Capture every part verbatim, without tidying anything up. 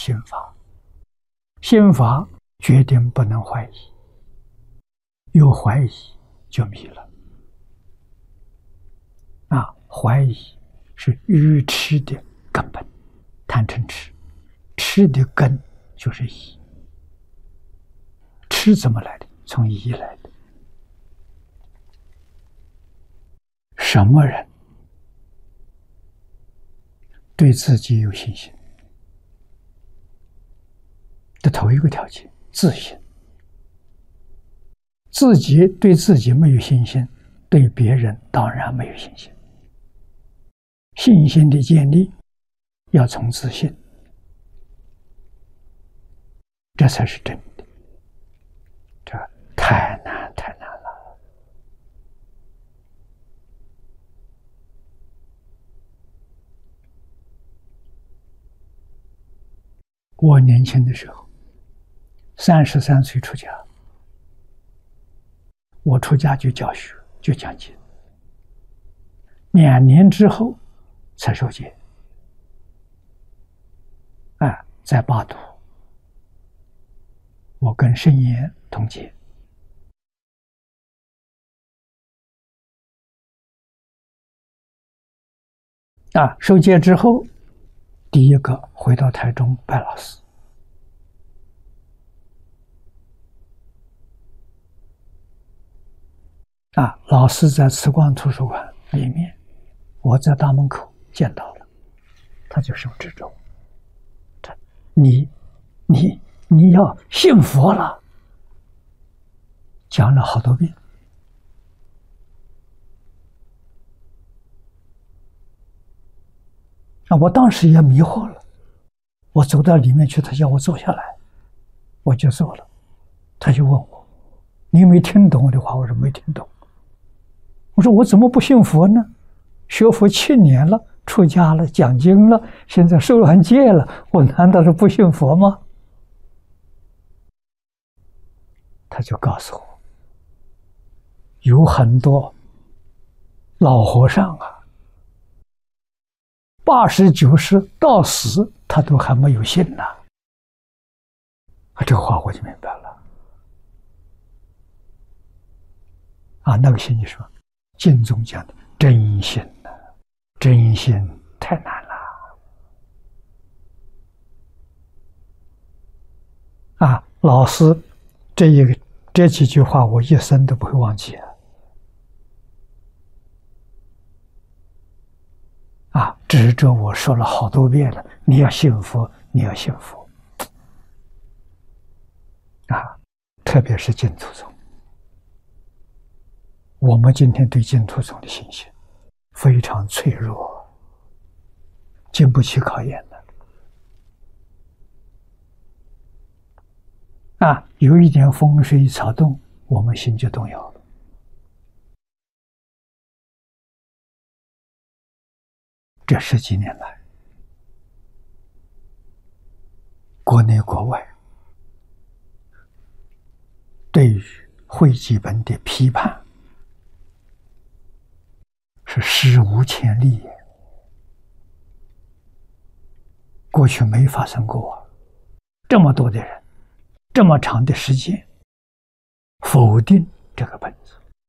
心法，心法决定不能怀疑，有怀疑就迷了。啊，怀疑是愚痴的根本，贪嗔痴，痴的根就是疑。痴怎么来的？从疑来的。什么人对自己有信心？的头一个条件，自信。自己对自己没有信心，对别人当然没有信心。信心的建立要从自信，这才是真的。这太难太难了。我年轻的时候，三十三岁出家，我出家就教学，就讲经。两年之后才受戒，啊，在巴都，我跟圣严同戒。啊，受戒之后，第一个回到台中拜老师。啊，老师在慈光图书馆里面，我在大门口见到了，他就手指着我，他你你你要信佛了，讲了好多遍。啊，我当时也迷惑了，我走到里面去，他叫我坐下来，我就坐了，他就问我，你有没有听懂我的话？我说没听懂。我说我怎么不信佛呢？学佛七年了，出家了，讲经了，现在受完戒了，我难道是不信佛吗？他就告诉我，有很多老和尚啊，八十九十到死他都还没有信呢。啊，这话我就明白了。啊，那个心你说，经中讲的真心呢、啊，真心太难了。啊，老师这一个这几句话，我一生都不会忘记啊。啊，指着我说了好多遍了，你要信佛，你要信佛。啊，特别是净土宗。我们今天对净土宗的信心非常脆弱，经不起考验的。啊，有一点风吹草动，我们心就动摇了。这十几年来，国内国外对于汇集本的批判是史无前例，过去没发生过。这么多的人，这么长的时间否定这个本子。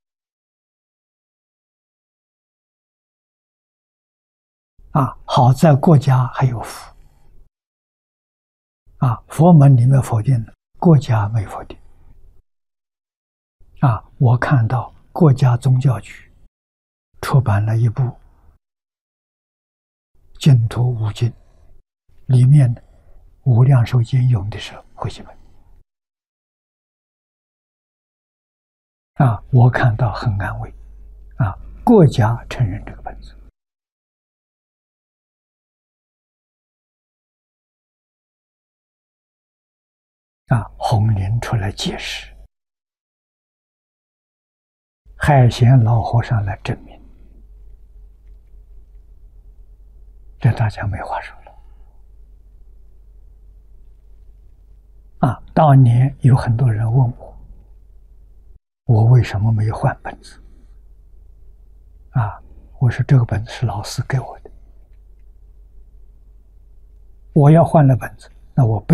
啊，好在国家还有佛。啊，佛门里面否定了，国家没否定。啊，我看到国家宗教局出版了一部《净土五经》，里面无量寿经用的是汇集本。啊，我看到很安慰。啊，国家承认这个本子。啊，弘林出来解释，海贤老和尚来证明，这大家没话说了。啊，当年有很多人问我，我为什么没有换本子？啊，我说这个本子是老师给我的，我要换了本子， 那我不